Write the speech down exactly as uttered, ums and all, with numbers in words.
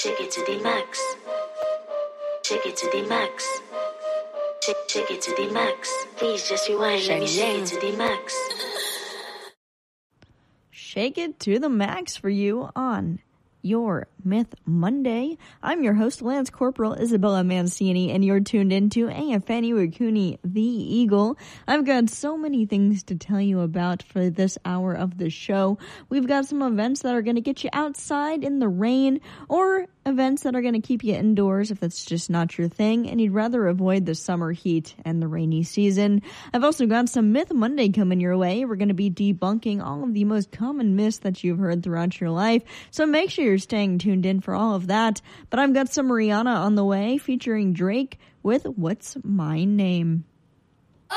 Take it to the max. Take it to the max. Take, take it to the max. Please just rewind. Let me shake it to the max. Shake it to the max for you on your Myth Monday. I'm your host, Lance Corporal Isabella Mancini, and you're tuned into Ayafeni Wakuni, the Eagle. I've got so many things to tell you about for this hour of the show. We've got some events that are going to get you outside in the rain, or events that are going to keep you indoors if that's just not your thing and you'd rather avoid the summer heat and the rainy season. I've also got some Myth Monday coming your way. We're going to be debunking all of the most common myths that you've heard throughout your life, so make sure you're staying tuned in for all of that. But I've got some Rihanna on the way featuring Drake with What's My Name.